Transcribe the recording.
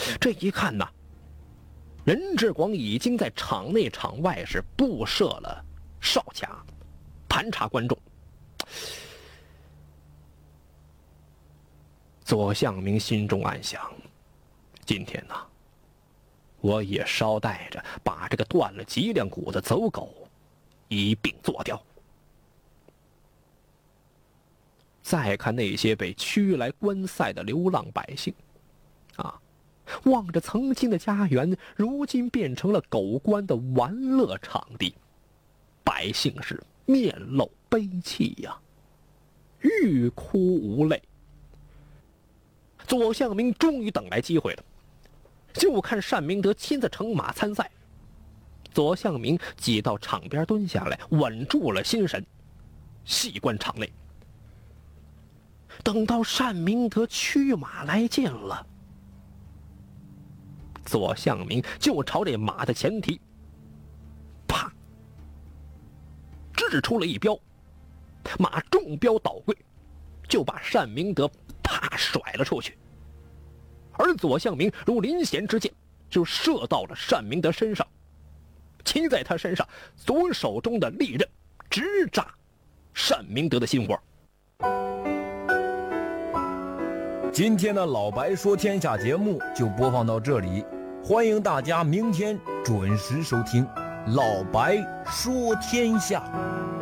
这一看呐，任志广已经在场内场外是布设了哨卡，盘查观众。左向明心中暗想，今天呐，我也捎带着把这个断了脊梁骨的走狗一并做掉。再看那些被驱来观赛的流浪百姓啊，望着曾经的家园如今变成了狗官的玩乐场地，百姓是面露悲戚呀，欲哭无泪。左向明终于等来机会了，就看单明德亲自乘马参赛。左向明挤到场边蹲下来，稳住了心神，细观场内。等到单明德驱马来见了，左向明就朝这马的前蹄啪掷出了一镖，马中镖倒跪，就把单明德啪甩了出去。而左向明如临弦之箭，就射到了单明德身上，骑在他身上，左手中的利刃直扎单明德的心窝。 今天的老白说天下节目就播放到这里，欢迎大家明天准时收听老白说天下。